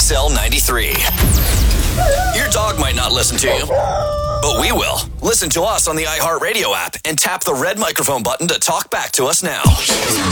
XL 93. Your dog might not listen to you, but we will. Listen to us on the iHeartRadio app and tap the red microphone button to talk back to us now.